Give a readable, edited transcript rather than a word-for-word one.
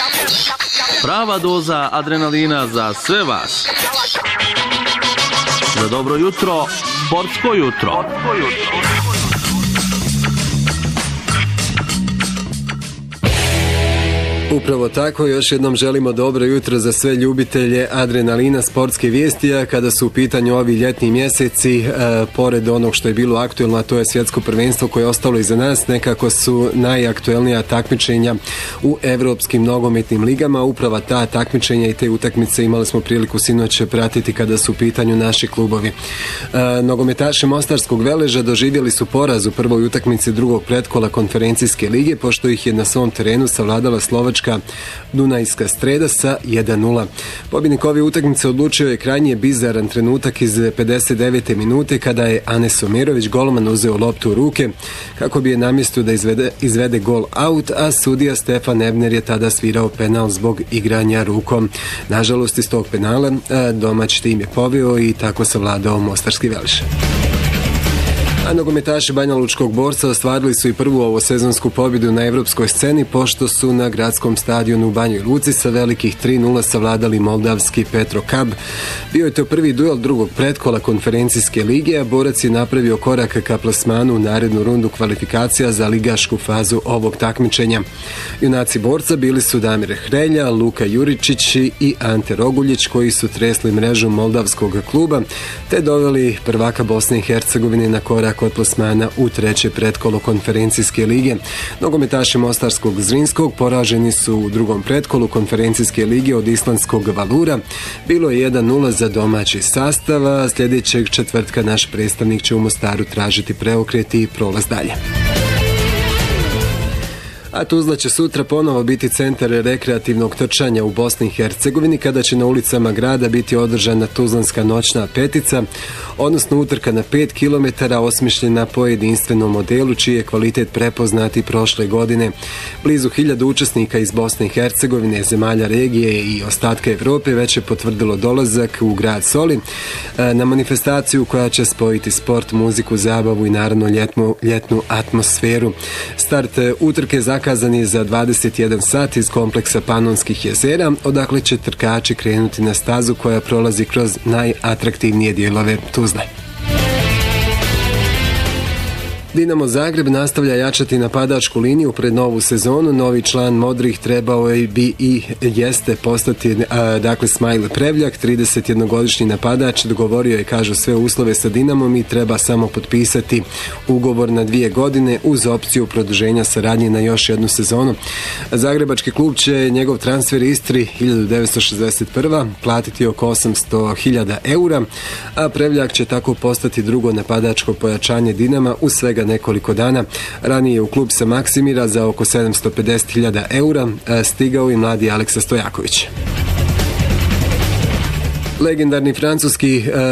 Prava doza adrenalina za sve vas. Za dobro jutro, sportsko jutro. Upravo tako, još jednom želimo dobro jutro za sve ljubitelje adrenalina, sportske vijesti, a kada su u pitanju ovi ljetni mjeseci, pored onog što je bilo aktuelno, a to je svjetsko prvenstvo koje je ostalo iza nas, nekako su najaktuelnija takmičenja u evropskim nogometnim ligama. Upravo ta takmičenja i te utakmice imali smo priliku sinoć pratiti kada su u pitanju naši klubovi. Nogometaši Mostarskog Veleža doživjeli su poraz u prvoj utakmici drugog pretkola konferencijske lige, pošto ih je na svom terenu savladala Slovačka Dunajska Streda sa 1:0. Pobjednik ove utakmice odlučio je krajnje bizaran trenutak iz 59. minute kada je Anes Omerović, golman, uzeo loptu u ruke kako bi je namjestio da izvede gol out, a sudija Stefan Ebner je tada svirao penal zbog igranja rukom. Nažalost, iz tog penala domaći tim je poveo i tako savladao Mostarski Velež. A nogometaši Banja Lučkog Borca ostvarili su i prvu ovosezonsku pobjedu na evropskoj sceni, pošto su na gradskom stadionu u Banjoj Luci sa velikih 3:0 savladali moldavski Petro Kab. Bio je to prvi duel drugog pretkola konferencijske lige, a Borac je napravio korak ka plasmanu u narednu rundu kvalifikacija za ligašku fazu ovog takmičenja. Junaci Borca bili su Damir Hrelja, Luka Juričić i Ante Roguljić, koji su tresli mrežu moldavskog kluba te doveli prvaka Bosne i Hercegovine na korak od plasmana u treće pretkolo konferencijske lige. Nogometaši Mostarskog Zrinskog poraženi su u drugom pretkolu konferencijske lige od islandskog Valura. Bilo je 1:0 za domaći sastav, a sljedećeg četvrtka naš predstavnik će u Mostaru tražiti preokret i prolaz dalje. A Tuzla će sutra ponovo biti centar rekreativnog trčanja u Bosni i Hercegovini, kada će na ulicama grada biti održana Tuzlanska noćna petica, odnosno utrka na 5 km osmišljena po jedinstvenom modelu, čiji je kvalitet prepoznat i prošle godine. Blizu 1000 učesnika iz Bosne i Hercegovine, zemalja regije i ostatka Evrope već je potvrdilo dolazak u grad Solin na manifestaciju koja će spojiti sport, muziku, zabavu i naravno ljetnu atmosferu. Start utrke zakazan je za 21 sat iz kompleksa Panonskih jezera, odakle će trkači krenuti na stazu koja prolazi kroz najatraktivnije dijelove Tuzle. Dinamo Zagreb nastavlja jačati napadačku liniju pred novu sezonu. Novi član Modrih trebao bi i jeste postati Smajle Prevljak, 31-godišnji napadač, dogovorio je, kažu, sve uslove sa Dinamom i treba samo potpisati ugovor na 2 godine uz opciju produženja saradnje na još jednu sezonu. Zagrebački klub će njegov transfer Istri 1961. platiti oko 800.000 eura, a Prevljak će tako postati drugo napadačko pojačanje Dinama u svega nekoliko dana. Ranije u klub sa Maksimira za oko 750.000 eura stigao i mladi Aleksa Stojaković. Legendarni francuski